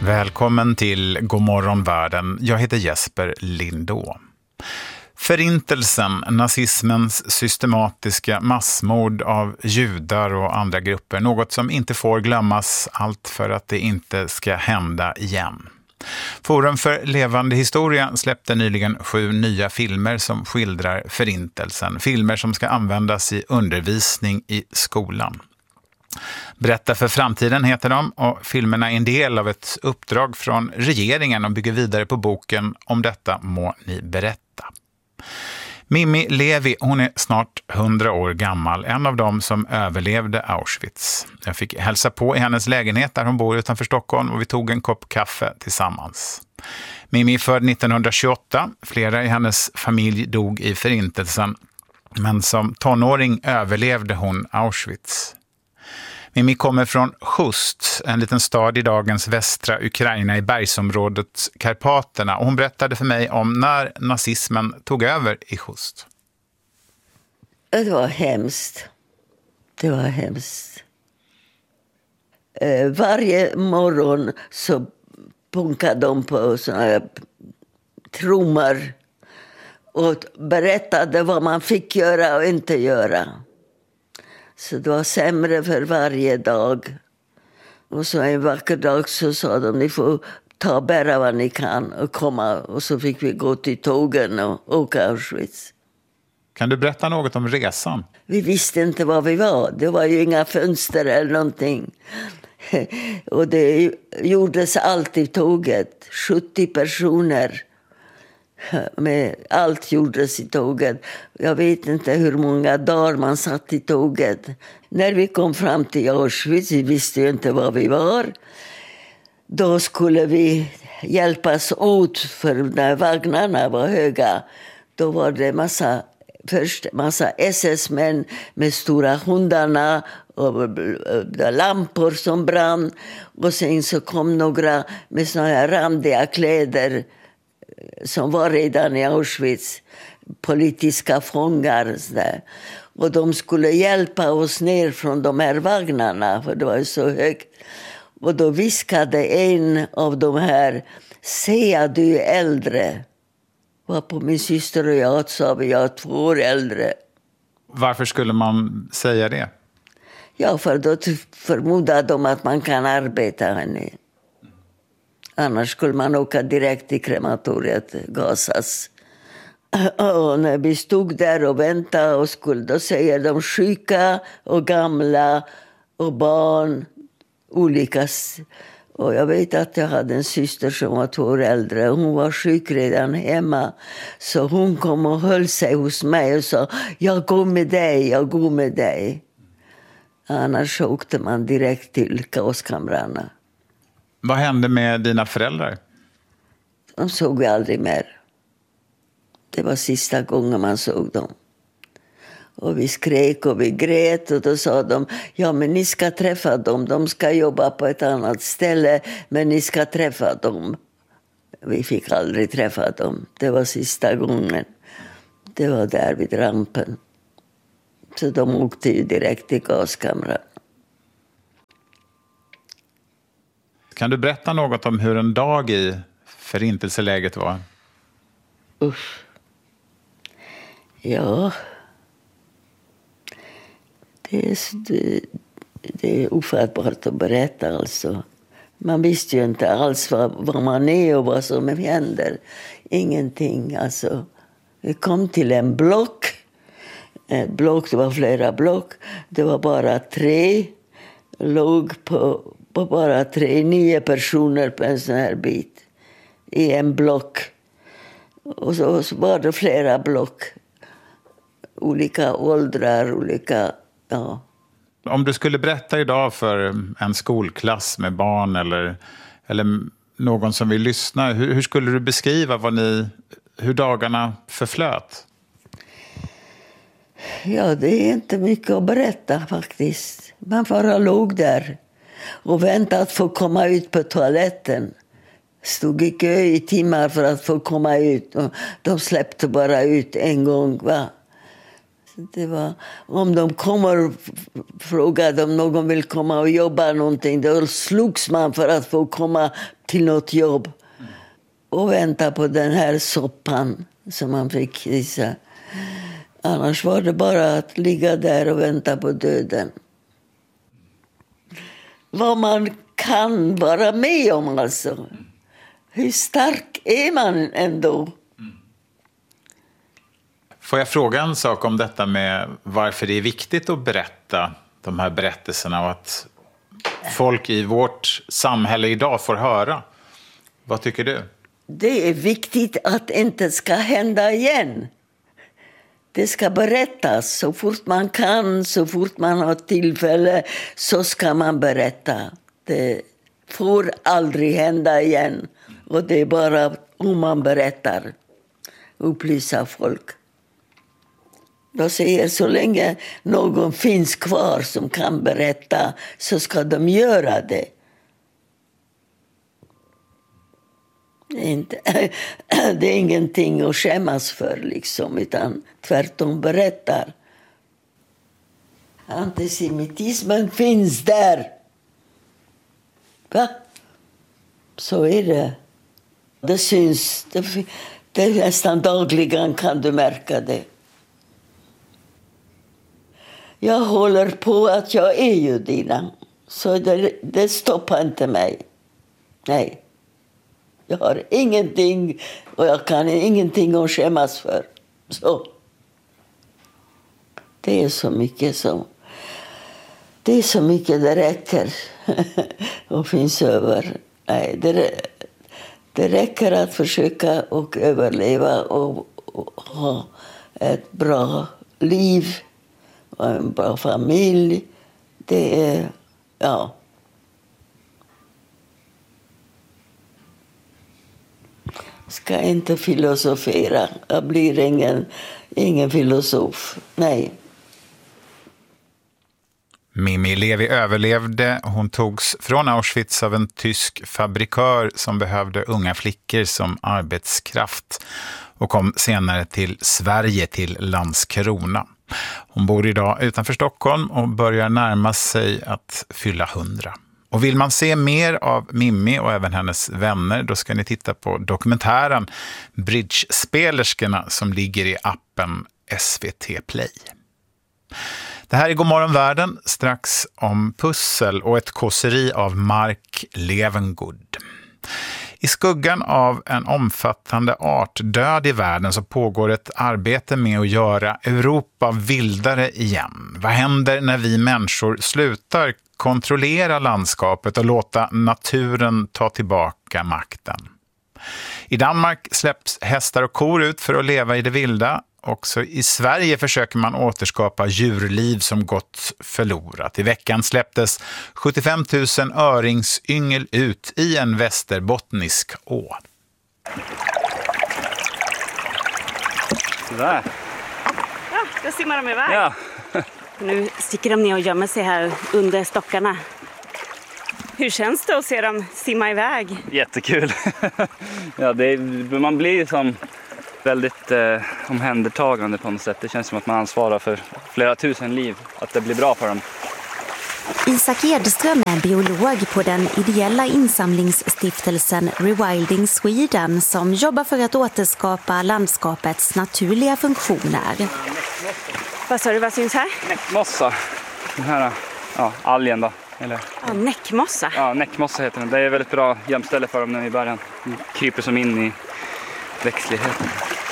Välkommen till Godmorgon världen. Jag heter Jesper Lindå. Förintelsen, nazismens systematiska massmord av judar och andra grupper. Något som inte får glömmas, allt för att det inte ska hända igen. Forum för levande historia släppte nyligen 7 nya filmer som skildrar förintelsen. Filmer som ska användas i undervisning i skolan. Berätta för framtiden heter de, och filmerna är en del av ett uppdrag från regeringen och bygger vidare på boken Om detta må ni berätta. Mimmi Levi, hon är snart 100 år gammal, en av dem som överlevde Auschwitz. Jag fick hälsa på i hennes lägenhet där hon bor utanför Stockholm och vi tog en kopp kaffe tillsammans. Mimmi är född 1928, flera i hennes familj dog i förintelsen, men som tonåring överlevde hon Auschwitz. Mimmi kommer från Chust, en liten stad i dagens västra Ukraina i bergsområdet Karpaterna. Och hon berättade för mig om när nazismen tog över i Chust. Det var hemskt. Det var hemskt. Varje morgon så punkade de på såna här trummor och berättade vad man fick göra och inte göra. Så det var sämre för varje dag. Och så en vacker dag så sa de, ni får ta bära vad ni kan och komma. Och så fick vi gå till tågen och åka Auschwitz. Kan du berätta något om resan? Vi visste inte var vi var. Det var ju inga fönster eller någonting. Och det gjordes alltid tåget. 70 personer. Med allt gjordes i tåget. Jag vet inte hur många dagar man satt i tåget. När vi kom fram till Auschwitz, vi visste ju inte var vi var. Då skulle vi hjälpas åt för när vagnarna var höga. Då var det massa SS-män med stora hundarna och lampor som brann. Och sen så kom några med såna här randiga kläder som var redan i Auschwitz, politiska fångar. Och de skulle hjälpa oss ner från de här vagnarna, för det var så högt. Och då viskade en av de här, säga du är äldre. Var på min syster och jag sa vi, jag är 2 år äldre. Varför skulle man säga det? Ja, för då förmodade de att man kan arbeta henne. Annars skulle man åka direkt till krematoriet, gasas. Och när vi stod där och väntade och då säger de sjuka och gamla och barn, olika. Och jag vet att jag hade en syster som var 2 år äldre. Hon var sjuk redan hemma. Så hon kom och höll sig hos mig och sa, jag går med dig, jag går med dig. Annars åkte man direkt till kaoskamrarna. Vad hände med dina föräldrar? De såg vi aldrig mer. Det var sista gången man såg dem. Och vi skrek och vi grät och då sa de, ja men ni ska träffa dem. De ska jobba på ett annat ställe men ni ska träffa dem. Vi fick aldrig träffa dem. Det var sista gången. Det var där vid rampen. Så de åkte ju direkt till gaskamran. Kan du berätta något om hur en dag i förintelseläget var? Usch. Ja. Det är ofattbart att berätta alltså. Man visste ju inte alls var man är och vad som händer. Ingenting alltså. Vi kom till en block. Ett block, det var flera block. Det var bara 3. Låg på bara 9 personer på en sån här bit. I en block. Och så var det flera block. Olika åldrar, olika, ja. Om du skulle berätta idag för en skolklass med barn eller någon som vill lyssna, hur skulle du beskriva hur dagarna förflöt? Ja, det är inte mycket att berätta faktiskt. Man bara låg där och väntade att få komma ut på toaletten. Stod i kö i timmar för att få komma ut. Och de släppte bara ut en gång. Va? Det var, om de kommer och frågade om någon vill komma och jobba någonting, då slogs man för att få komma till något jobb. Och vänta på den här soppan som man fick gissa. Annars var det bara att ligga där och vänta på döden. Vad man kan vara med om alltså. Hur stark är man ändå? Får jag fråga en sak om detta med varför det är viktigt att berätta de här berättelserna och att folk i vårt samhälle idag får höra? Vad tycker du? Det är viktigt att det inte ska hända igen. Det ska berättas så fort man kan, så fort man har tillfälle, så ska man berätta. Det får aldrig hända igen. Och det är bara om man berättar, upplysa folk. Jag säger, så länge någon finns kvar som kan berätta, så ska de göra det. Det är ingenting att skämmas för, liksom, utan tvärtom berättar. Antisemitismen finns där. Va? Så är det. Det syns. Det är nästan dagligen kan du märka det. Jag håller på att jag är judinna. Så det stoppar inte mig. Nej. Jag har ingenting och jag kan ingenting att skämmas för. Så. Det är så mycket som... Det är så mycket det räcker och finns över. Nej, det räcker att försöka och överleva och ha ett bra liv och en bra familj. Det är... Ja. Ska inte filosofera. Jag blir ingen filosof. Nej. Mimmi Levi överlevde. Hon togs från Auschwitz av en tysk fabrikör som behövde unga flickor som arbetskraft och kom senare till Sverige, till Landskrona. Hon bor idag utanför Stockholm och börjar närma sig att fylla 100. Och vill man se mer av Mimmi och även hennes vänner, då ska ni titta på dokumentären Bridge-spelerskorna som ligger i appen SVT Play. Det här är Godmorgon världen, strax om pussel och ett kåseri av Mark Levengood. I skuggan av en omfattande artdöd i världen så pågår ett arbete med att göra Europa vildare igen. Vad händer när vi människor slutar kontrollera landskapet och låta naturen ta tillbaka makten? I Danmark släpps hästar och kor ut för att leva i det vilda. Också i Sverige försöker man återskapa djurliv som gått förlorat. I veckan släpptes 75 000 öringsyngel ut i en västerbottnisk å. Sådär. Ja, då simmar de iväg. Ja. Nu sticker de ner och gömmer sig här under stockarna. Hur känns det att se dem simma iväg? Jättekul. Ja, man blir som väldigt omhändertagande på något sätt. Det känns som att man ansvarar för flera tusen liv. Att det blir bra för dem. Isak Edström är biolog på den ideella insamlingsstiftelsen Rewilding Sweden som jobbar för att återskapa landskapets naturliga funktioner. Vad sa du, vad syns här? Näckmossa. Den här algen då. Eller? Ja, näckmossa. Ja, näckmossa heter den. Det är väldigt bra gömställe för dem när vi börjar. De kryper som in i växtligheten.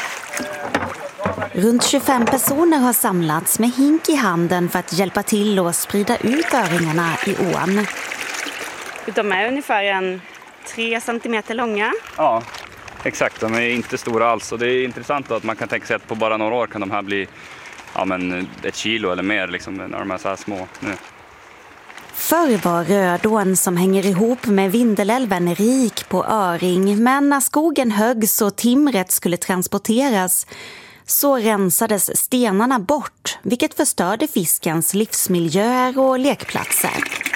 Runt 25 personer har samlats med hink i handen för att hjälpa till och sprida ut öringarna i ån. De är ungefär 3 centimeter långa. Ja, exakt. De är inte stora alls. Och det är intressant att man kan tänka sig att på bara några år kan de här bli 1 kilo eller mer liksom, när de är så här små nu. Förr var Rödån som hänger ihop med Vindelälven rik på öring, men när skogen höggs och timret skulle transporteras så rensades stenarna bort, vilket förstörde fiskens livsmiljöer och lekplatser.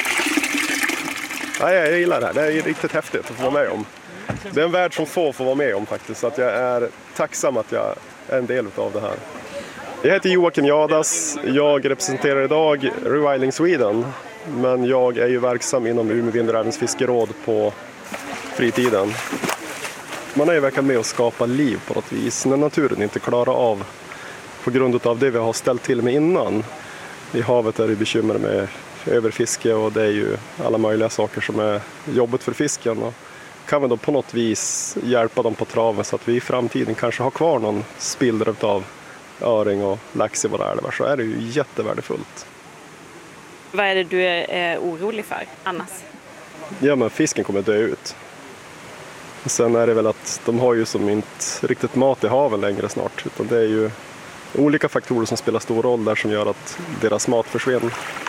Ja, jag gillar det här. Det är riktigt häftigt att få vara med om. Det är en värld som få får vara med om faktiskt, så att jag är tacksam att jag är en del av det här. Jag heter Joakim Jadas. Jag representerar idag Rewilding Sweden. Men jag är ju verksam inom Umeå Vindelälvens fiskeråd på fritiden. Man är ju verkligen med att skapa liv på något vis när naturen inte klarar av på grund av det vi har ställt till med innan. I havet är det bekymmer med överfiske och det är ju alla möjliga saker som är jobbigt för fisken. Och kan vi då på något vis hjälpa dem på traven så att vi i framtiden kanske har kvar någon spillra av öring och lax i våra älvar, så är det ju jättevärdefullt. Vad är det du är orolig för annars? Ja, men fisken kommer dö ut. Sen är det väl att de har ju som inte riktigt mat i haven längre snart, utan det är ju olika faktorer som spelar stor roll där som gör att deras mat försvinner.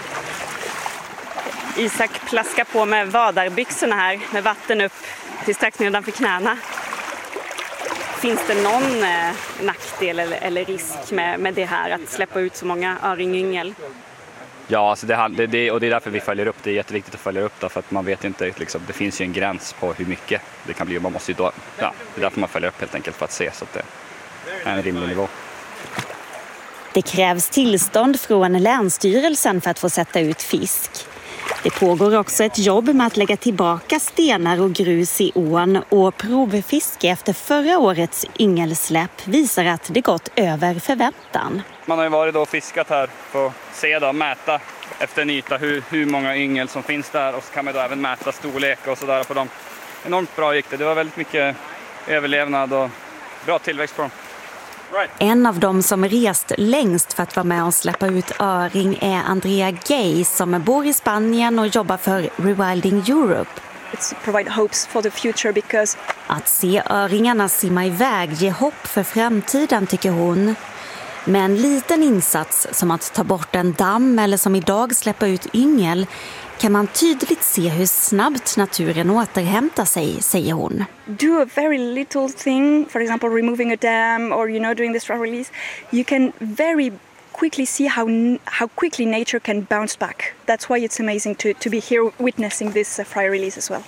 Isak plaskar på med vadarbyxorna här med vatten upp till strax nedanför knäna. Finns det någon nackdel eller risk med det här att släppa ut så många öringyngel? Ja, alltså och det är därför vi följer upp. Det är jätteviktigt att följa upp det, för att man vet inte, liksom, det finns ju en gräns på hur mycket det kan bli. Man måste ju då, ja, det är därför man följer upp helt enkelt, för att se så att det är en rimlig nivå. Det krävs tillstånd från Länsstyrelsen för att få sätta ut fisk. Det pågår också ett jobb med att lägga tillbaka stenar och grus i ån, och provfiske efter förra årets yngelsläpp visar att det gått över förväntan. Man har ju varit då och fiskat här för att se då, mäta efter en yta hur många yngel som finns där, och så kan man då även mäta storlek och sådär på dem. Enormt bra gick det. Det var väldigt mycket överlevnad och bra tillväxt på dem. Right. En av dem som rest längst för att vara med och släppa ut öring är Andrea Gay, som bor i Spanien och jobbar för Rewilding Europe. It's provide hopes for the future because... Att se öringarna simma iväg ger hopp för framtiden, tycker hon. Med en liten insats som att ta bort en damm eller som idag släppa ut yngel kan man tydligt se hur snabbt naturen återhämtar sig, säger hon. Do a very little thing, for example removing a dam or doing this fry release, you can very quickly see how quickly nature can bounce back. That's why it's amazing to be here witnessing this fry release as well.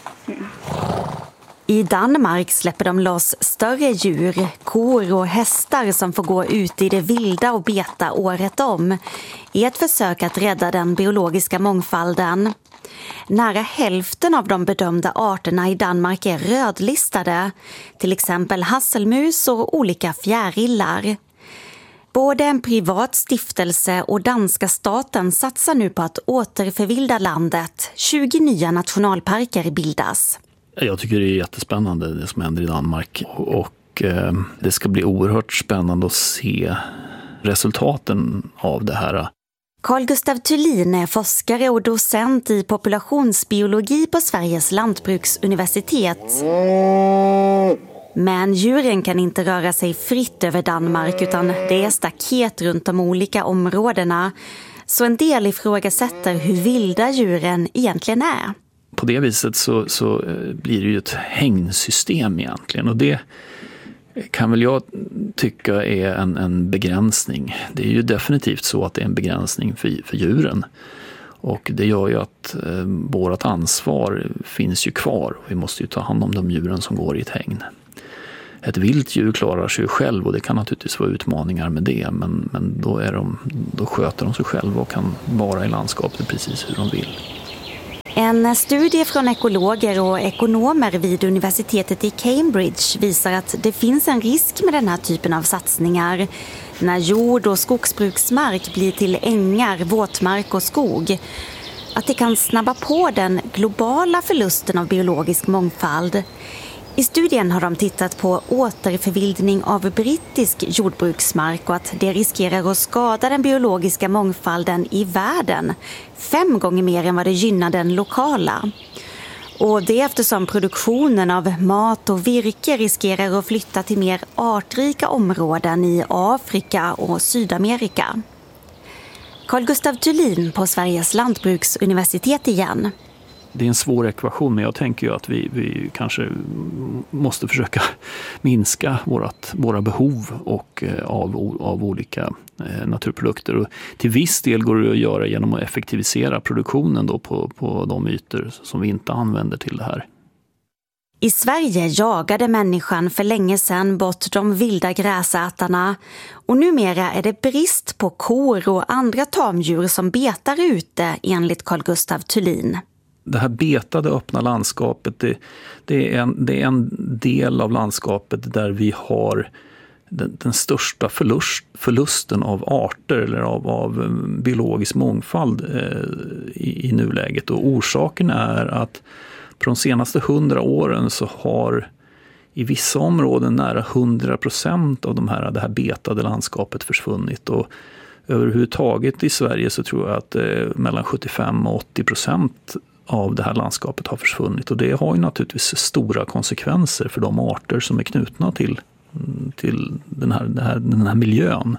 I Danmark släpper de loss större djur, kor och hästar som får gå ut i det vilda och beta året om, i ett försök att rädda den biologiska mångfalden. Nära hälften av de bedömda arterna i Danmark är rödlistade, till exempel hasselmus och olika fjärilar. Både en privat stiftelse och danska staten satsar nu på att återförvilda landet. 20 nya nationalparker bildas. Jag tycker det är jättespännande det som händer i Danmark, och det ska bli oerhört spännande att se resultaten av det här. Carl Gustav Thulin är forskare och docent i populationsbiologi på Sveriges lantbruksuniversitet. Men djuren kan inte röra sig fritt över Danmark, utan det är staket runt de olika områdena. Så en del ifrågasätter hur vilda djuren egentligen är. På det viset så blir det ju ett hägnsystem egentligen, och det kan väl jag tycka är en begränsning. Det är ju definitivt så att det är en begränsning för djuren, och det gör ju att vårt ansvar finns ju kvar. Vi måste ju ta hand om de djuren som går i ett hägn. Ett vilt djur klarar sig själv, och det kan naturligtvis vara utmaningar med det, men då sköter de sig själva och kan vara i landskapet precis hur de vill. En studie från ekologer och ekonomer vid universitetet i Cambridge visar att det finns en risk med den här typen av satsningar. När jord- och skogsbruksmark blir till ängar, våtmark och skog. Att det kan snabba på den globala förlusten av biologisk mångfald. I studien har de tittat på återförvildning av brittisk jordbruksmark och att det riskerar att skada den biologiska mångfalden i världen 5 gånger mer än vad det gynnar den lokala. Och det eftersom produktionen av mat och virke riskerar att flytta till mer artrika områden i Afrika och Sydamerika. Carl Gustav Thulin på Sveriges lantbruksuniversitet igen. Det är en svår ekvation, men jag tänker ju att vi kanske måste försöka minska våra behov och av olika naturprodukter. Och till viss del går det att göra genom att effektivisera produktionen då på de ytor som vi inte använder till det här. I Sverige jagade människan för länge sedan bort de vilda gräsätarna och numera är det brist på kor och andra tamdjur som betar ute enligt Carl Gustaf Thulin. Det här betade öppna landskapet, det är en del av landskapet där vi har den största förlusten av arter eller av biologisk mångfald i nuläget. Och orsaken är att på de senaste 100 åren så har i vissa områden nära 100% av det här betade landskapet försvunnit. Och överhuvudtaget i Sverige så tror jag att mellan 75 och 80% av det här landskapet har försvunnit. Och det har ju naturligtvis stora konsekvenser för de arter som är knutna till den här miljön.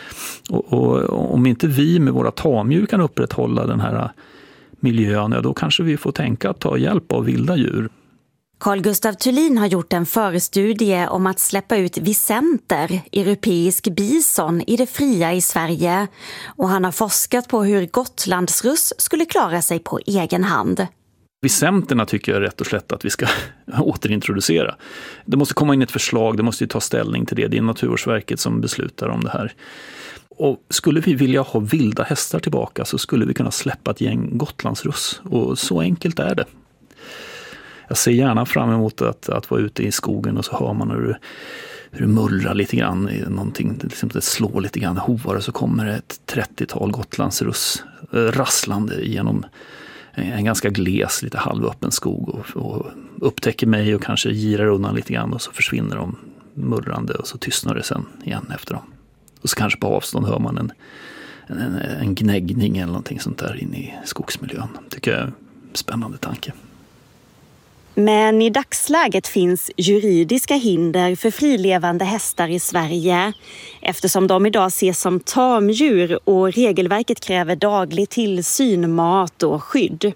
Och om inte vi med våra tamdjur kan upprätthålla den här miljön, då kanske vi får tänka att ta hjälp av vilda djur. Carl Gustaf Thulin har gjort en förstudie om att släppa ut visenter, europeisk bison, i det fria i Sverige. Och han har forskat på hur gotlandsruss skulle klara sig på egen hand. Visenterna tycker jag rätt och slätt att vi ska återintroducera. Det måste komma in ett förslag, det måste ju ta ställning till det. Det är Naturvårdsverket som beslutar om det här. Och skulle vi vilja ha vilda hästar tillbaka så skulle vi kunna släppa ett gäng gotlandsruss. Och så enkelt är det. Jag ser gärna fram emot att vara ute i skogen och så hör man hur det mullrar lite grann i någonting, liksom det slår lite grann hovar och så kommer det ett 30-tal gotlandsruss rasslande genom en ganska gles, lite halvöppen skog och upptäcker mig och kanske girar undan lite grann och så försvinner de murrande och så tystnar det sen igen efter dem. Och så kanske på avstånd hör man en gnäggning eller någonting sånt där inne i skogsmiljön. Tycker jag är en spännande tanke. Men i dagsläget finns juridiska hinder för frilevande hästar i Sverige eftersom de idag ses som tamdjur och regelverket kräver daglig tillsyn, mat och skydd.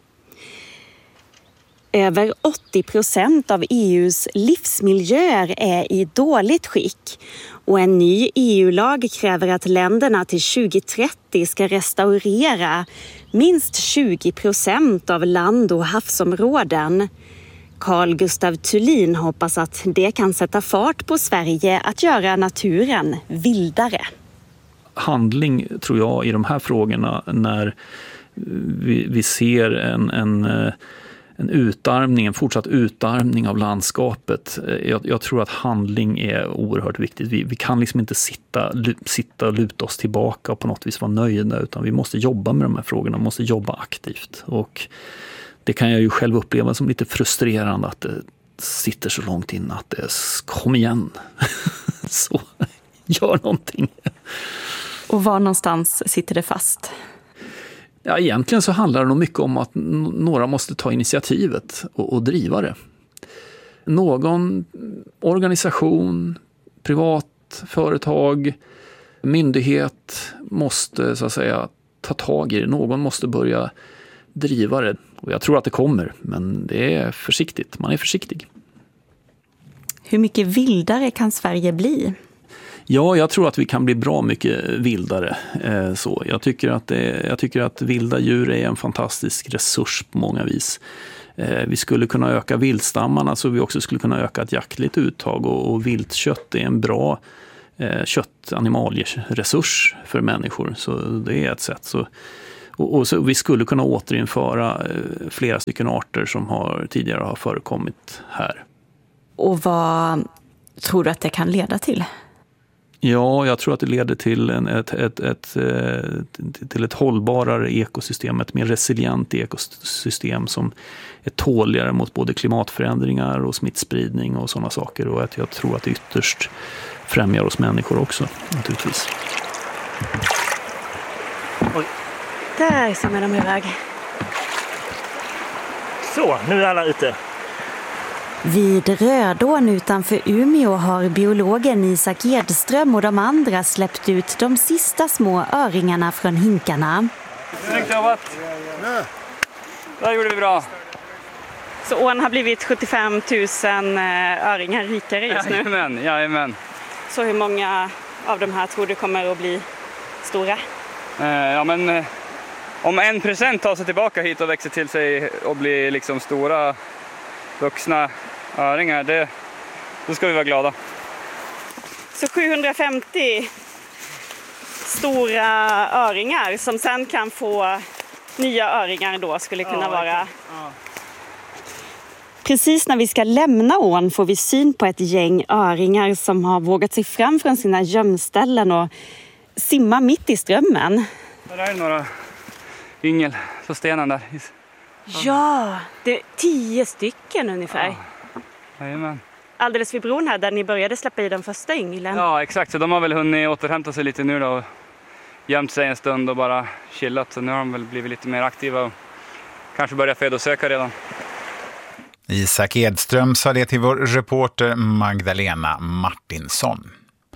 Över 80% av EUs livsmiljöer är i dåligt skick och en ny EU-lag kräver att länderna till 2030 ska restaurera minst 20% av land- och havsområden. Carl Gustaf Thulin hoppas att det kan sätta fart på Sverige att göra naturen vildare. Handling tror jag i de här frågorna när vi ser en utarmning, en fortsatt utarmning av landskapet. Jag tror att handling är oerhört viktigt. Vi kan liksom inte sitta och luta oss tillbaka och på något vis vara nöjda utan vi måste jobba med de här frågorna, måste jobba aktivt. Och det kan jag ju själv uppleva som lite frustrerande att det sitter så långt in att det kom igen. Så, gör någonting. Och var någonstans sitter det fast? Ja, egentligen så handlar det nog mycket om att några måste ta initiativet och driva det. Någon organisation, privat företag, myndighet måste så att säga ta tag i det. Någon måste börja driva det. Och jag tror att det kommer, men det är försiktigt. Man är försiktig. Hur mycket vildare kan Sverige bli? Ja, jag tror att vi kan bli bra mycket vildare. Jag tycker att vilda djur är en fantastisk resurs på många vis. Vi skulle kunna öka vildstammarna så vi också skulle kunna öka ett jaktligt uttag och viltkött är en bra animalieresurs för människor. Så det är ett sätt. Så vi skulle kunna återinföra flera stycken arter som tidigare har förekommit här. Och vad tror du att det kan leda till? Ja, jag tror att det leder till ett hållbarare ekosystem, ett mer resilient ekosystem som är tåligare mot både klimatförändringar och smittspridning och sådana saker. Och att jag tror att det ytterst främjar oss människor också, naturligtvis. Oj. Där samlar de iväg. Så, nu är alla ute. Vid Rödån utanför Umeå har biologen Isak Edström och de andra släppt ut de sista små öringarna från hinkarna. Snyggt jobbat! Där gjorde vi bra. Så ån har blivit 75 000 öringar rikare just nu? Jajamän. Så hur många av de här tror du kommer att bli stora? Om 1% tar sig tillbaka hit och växer till sig och blir liksom stora vuxna öringar, då ska vi vara glada. Så 750 stora öringar som sen kan få nya öringar då skulle kunna vara... Ja. Precis när vi ska lämna ån får vi syn på ett gäng öringar som har vågat sig fram från sina gömställen och simma mitt i strömmen. Där är några yngel på stenen där. Ja, det är 10 stycken ungefär. Jajamän. Alldeles vid bron här där ni började släppa i den första ynglen. Ja, exakt. Så de har väl hunnit återhämta sig lite nu då och gömt sig en stund och bara chillat. Så nu har de väl blivit lite mer aktiva och kanske börjat födosöka redan. Isak Edström sa det till vår reporter Magdalena Martinsson.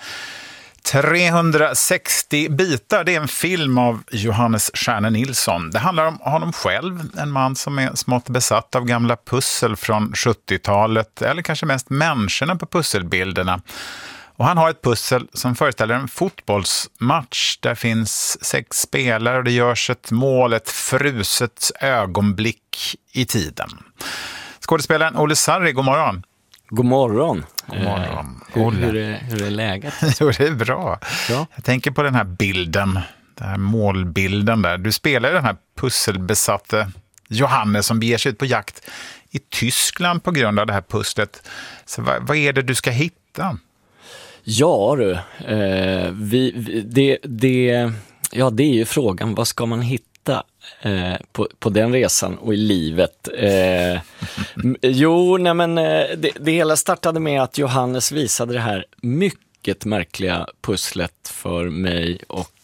360 bitar, det är en film av Johannes Stjärne Nilsson. Det handlar om honom själv, en man som är smått besatt av gamla pussel från 70-talet, eller kanske mest människorna på pusselbilderna. Och han har ett pussel som föreställer en fotbollsmatch. Där finns 6 spelare och det görs ett mål, ett fruset ögonblick i tiden. Skådespelaren Olle Sarri, god morgon. God morgon. God morgon. Hur är läget? Jo, det är bra. Jag tänker på den här bilden, den här målbilden där. Du spelar den här pusselbesatte Johannes som beger sig ut på jakt i Tyskland på grund av det här pusslet. Så vad är det du ska hitta? Ja du, det är ju frågan, vad ska man hitta på den resan och i livet? Det hela startade med att Johannes visade det här mycket märkliga pusslet för mig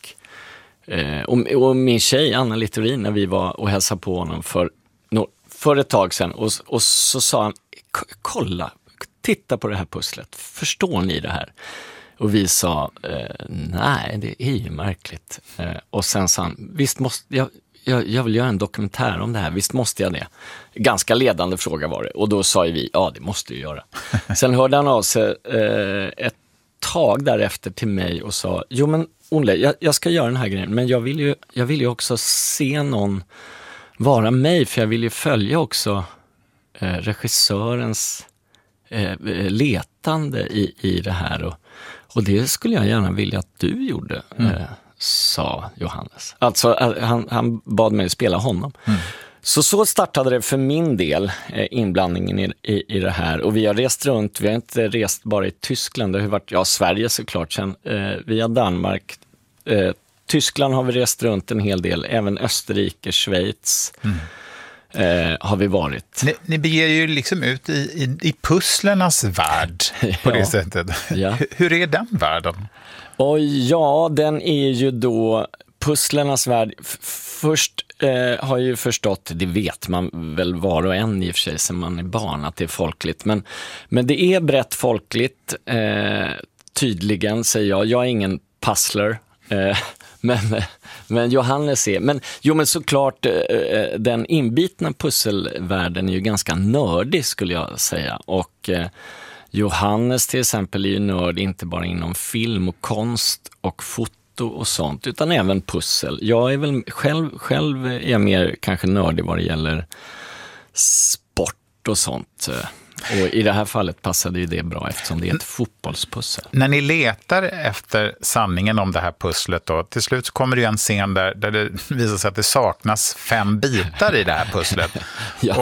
och min tjej Anna Littorin när vi var och hälsade på honom för ett tag sedan och så sa han, kolla, titta på det här pusslet, förstår ni det här? Och vi sa, nej, det är ju märkligt. Och sen sa han, visst måste jag vill göra en dokumentär om det här, visst måste jag det? Ganska ledande fråga var det. Och då sa vi, ja det måste du göra. Sen hörde han av sig ett tag därefter till mig och sa, jo men Olle, jag ska göra den här grejen, men jag vill ju också se någon vara mig, för jag vill ju följa också regissörens letande i det här och det skulle jag gärna vilja att du gjorde, sa Johannes. Alltså han bad mig spela honom. Så startade det för min del, inblandningen i det här. Och vi har rest runt, vi har inte rest bara i Tyskland, det har varit Sverige såklart sen, via Danmark. Tyskland har vi rest runt en hel del, även Österrike, Schweiz har vi varit. Ni beger ju liksom ut i pusslernas värld på det sättet. Ja. Hur är den världen? Och ja, den är ju då pusslernas värld. Först har jag ju förstått, det vet man väl var och en i och för sig sen man är barn, att det är folkligt. Men det är brett folkligt, tydligen säger jag. Jag är ingen puzzler. Men Johannes är... Men såklart, den inbitna pusselvärlden är ju ganska nördig skulle jag säga. Och Johannes till exempel är ju nörd inte bara inom film och konst och foto och sånt, utan även pussel. Jag är väl själv är jag mer kanske nördig vad det gäller sport och sånt. Och i det här fallet passade ju det bra eftersom det är ett fotbollspussel. När ni letar efter sanningen om det här pusslet då, till slut så kommer det ju en scen där det visar sig att det saknas 5 bitar i det här pusslet. Ja.